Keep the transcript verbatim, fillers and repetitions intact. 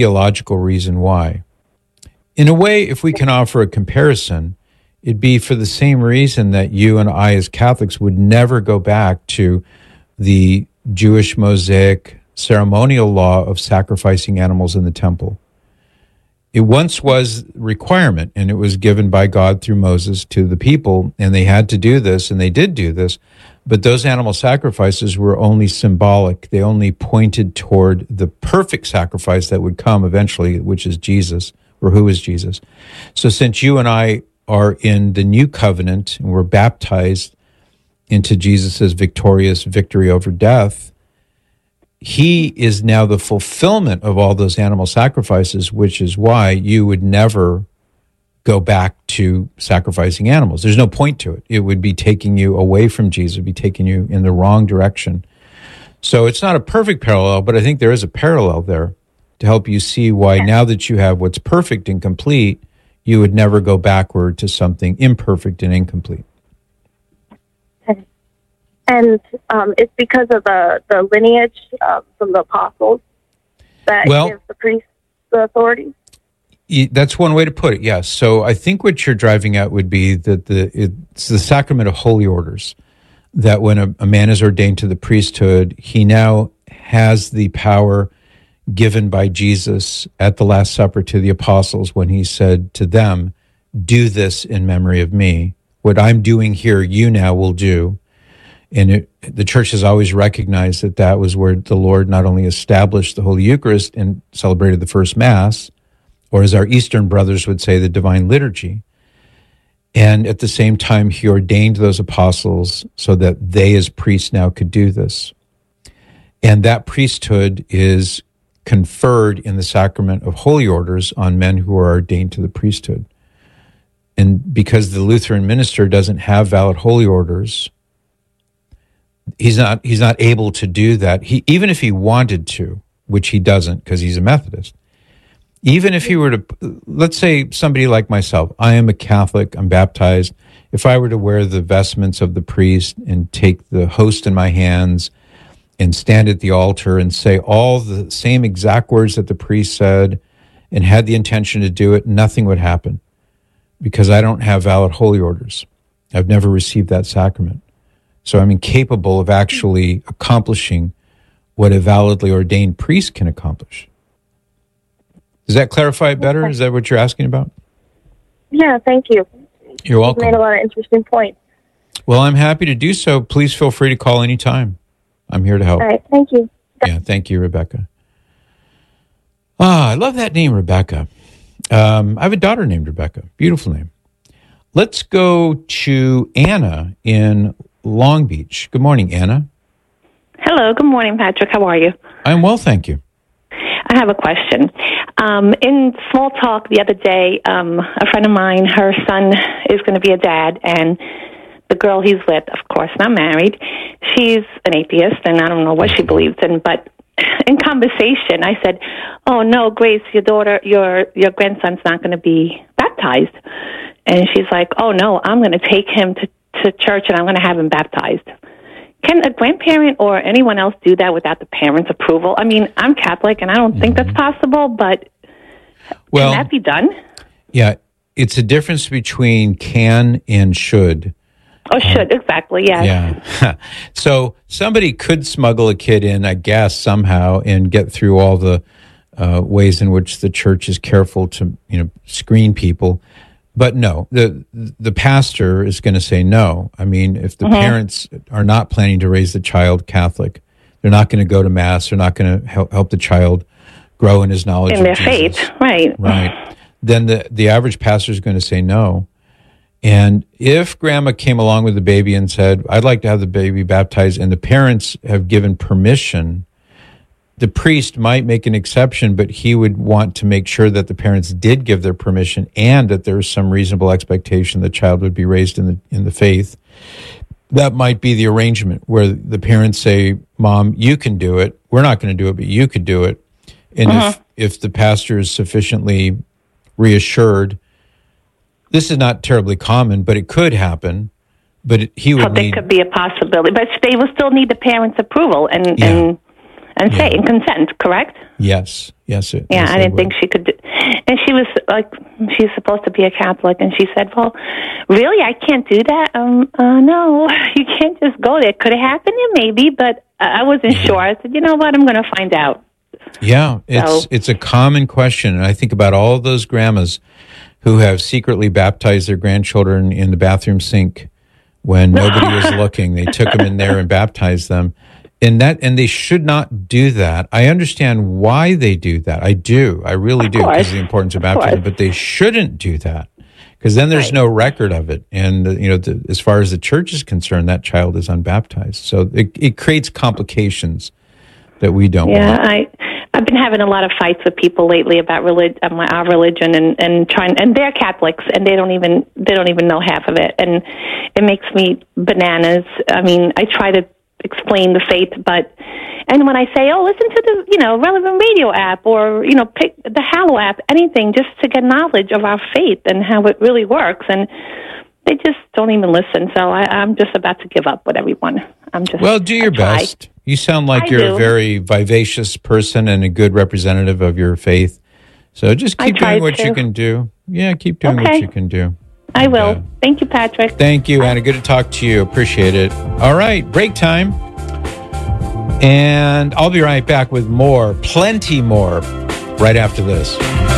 theological reason why. In a way, if we can offer a comparison, it'd be for the same reason that you and I as Catholics would never go back to the Jewish Mosaic ceremonial law of sacrificing animals in the temple. It once was a requirement, and it was given by God through Moses to the people, and they had to do this, and they did do this, but those animal sacrifices were only symbolic. They only pointed toward the perfect sacrifice that would come eventually, which is Jesus, or who is Jesus. So since you and I are in the new covenant, and we're baptized into Jesus' victorious victory over death, he is now the fulfillment of all those animal sacrifices, which is why you would never go back to sacrificing animals. There's no point to it. It would be taking you away from Jesus, it would be taking you in the wrong direction. So it's not a perfect parallel, but I think there is a parallel there to help you see why now that you have what's perfect and complete, you would never go backward to something imperfect and incomplete. And um, it's because of the, the lineage uh, from the apostles that well, gives the priests the authority? That's one way to put it, yes. So I think what you're driving at would be that the it's the sacrament of holy orders, that when a, a man is ordained to the priesthood, he now has the power given by Jesus at the Last Supper to the apostles when he said to them, do this in memory of me. What I'm doing here, you now will do. And it, the church has always recognized that that was where the Lord not only established the Holy Eucharist and celebrated the first Mass, or as our Eastern brothers would say, the Divine Liturgy, and at the same time, he ordained those apostles so that they as priests now could do this. And that priesthood is conferred in the sacrament of holy orders on men who are ordained to the priesthood. And because the Lutheran minister doesn't have valid holy orders, He's not he's not able to do that. He even if he wanted to, which he doesn't because he's a Methodist. Even if he were to, let's say somebody like myself, I am a Catholic, I'm baptized. If I were to wear the vestments of the priest and take the host in my hands and stand at the altar and say all the same exact words that the priest said and had the intention to do it, nothing would happen because I don't have valid holy orders. I've never received that sacrament. So I'm incapable of actually accomplishing what a validly ordained priest can accomplish. Does that clarify it better? Is that what you're asking about? Yeah, thank you. You're welcome. You've made a lot of interesting points. Well, I'm happy to do so. Please feel free to call anytime. I'm here to help. All right, thank you. Yeah, thank you, Rebecca. Ah, I love that name, Rebecca. Um, I have a daughter named Rebecca. Beautiful name. Let's go to Anna in Long Beach. Good morning, Anna. Hello. Good morning, Patrick. How are you? I'm well, thank you. I have a question. Um, in small talk the other day, um, a friend of mine, her son is going to be a dad, and the girl he's with, of course, not married, she's an atheist, and I don't know what she believes in, but in conversation, I said, oh, no, Grace, your daughter, your your grandson's not going to be baptized. And she's like, oh, no, I'm going to take him to to church and I'm going to have him baptized. Can a grandparent or anyone else do that without the parents' approval? I mean, I'm Catholic and I don't think that's possible, but well, can that be done? Yeah, it's a difference between can and should. Oh, should, um, exactly, yeah. Yeah. So somebody could smuggle a kid in, I guess, somehow and get through all the uh, ways in which the church is careful to, you know, screen people. But no, the the pastor is going to say no. I mean, if the mm-hmm. parents are not planning to raise the child Catholic, they're not going to go to Mass. They're not going to help, help the child grow in his knowledge in of their Jesus. faith, right? Right. Then the the average pastor is going to say no. And if grandma came along with the baby and said, "I'd like to have the baby baptized," and the parents have given permission, the priest might make an exception, but he would want to make sure that the parents did give their permission and that there was some reasonable expectation the child would be raised in the in the faith. That might be the arrangement where the parents say, Mom, you can do it. We're not going to do it, but you could do it. And uh-huh. if, if the pastor is sufficiently reassured, this is not terribly common, but it could happen. But it, he would so there need, could be a possibility. But they will still need the parents' approval and... Yeah. and And say yeah. and consent, correct? Yes, yes. It, Yeah, yes, I didn't would. think she could do. And she was like, she's supposed to be a Catholic, and she said, well, really, I can't do that? Um, uh, no, you can't just go there. Could it happen? Yeah, maybe, but I wasn't sure. I said, you know what, I'm going to find out. Yeah, it's So- it's a common question, and I think about all those grandmas who have secretly baptized their grandchildren in the bathroom sink when nobody was looking. They took them in there and baptized them. And that, and they should not do that. I understand why they do that. I do. I really Of do, course. because of the importance of Of baptism. course. But they shouldn't do that, because then there's Right. no record of it. And uh, you know, the, as far as the church is concerned, that child is unbaptized. So it, it creates complications that we don't Yeah, want. I I've been having a lot of fights with people lately about relig- uh, my, our religion and and trying and they're Catholics and they don't even they don't even know half of it, and it makes me bananas. I mean, I try to explain the faith, but and when I say, oh, listen to the you know Relevant Radio app or you know pick the Hallow app, anything just to get knowledge of our faith and how it really works, and they just don't even listen. So I, I'm just about to give up with everyone. I'm just Well, do your I try. best. You sound like I you're do. a very vivacious person and a good representative of your faith. So just I keep try doing what to. you can do. Yeah, keep doing what Okay. you can do. I And, will. uh, Thank you, Patrick. Thank you, Anna. Good to talk to you. Appreciate it. All right, break time. And I'll be right back with more, plenty more, right after this.